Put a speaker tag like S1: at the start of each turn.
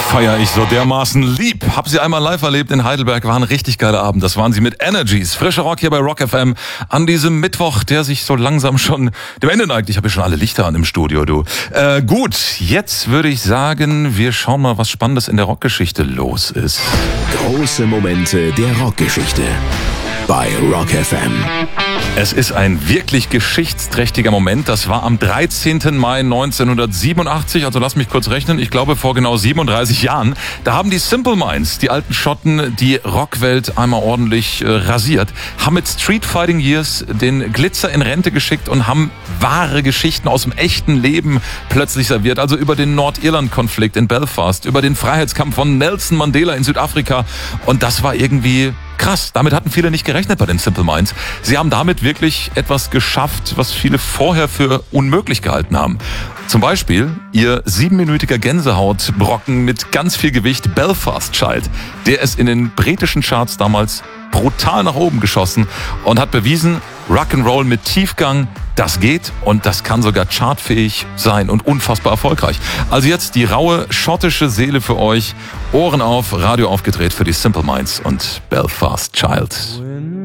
S1: feiere ich so dermaßen lieb. Hab sie einmal live erlebt in Heidelberg, war ein richtig geiler Abend. Das waren sie mit Energies. Frischer Rock hier bei Rock FM an diesem Mittwoch, der sich so langsam schon dem Ende neigt. Ich habe ja schon alle Lichter an im Studio, du. Gut, jetzt würde ich sagen, wir schauen mal, was Spannendes in der Rockgeschichte los ist.
S2: Große Momente der Rockgeschichte bei Rock FM.
S1: Es ist ein wirklich geschichtsträchtiger Moment. Das war am 13. Mai 1987, also lass mich kurz rechnen, ich glaube vor genau 37 Jahren. Da haben die Simple Minds, die alten Schotten, die Rockwelt einmal ordentlich rasiert, haben mit Street Fighting Years den Glitzer in Rente geschickt und haben wahre Geschichten aus dem echten Leben plötzlich serviert. Also über den Nordirland-Konflikt in Belfast, über den Freiheitskampf von Nelson Mandela in Südafrika. Und das war irgendwie krass. Damit hatten viele nicht gerechnet bei den Simple Minds. Sie haben damit wirklich etwas geschafft, was viele vorher für unmöglich gehalten haben. Zum Beispiel ihr 7-minütiger Gänsehautbrocken mit ganz viel Gewicht, Belfast Child. Der ist in den britischen Charts damals brutal nach oben geschossen und hat bewiesen, Rock'n'Roll mit Tiefgang, das geht und das kann sogar chartfähig sein und unfassbar erfolgreich. Also jetzt die raue schottische Seele für euch. Ohren auf, Radio aufgedreht für die Simple Minds und Belfast Child.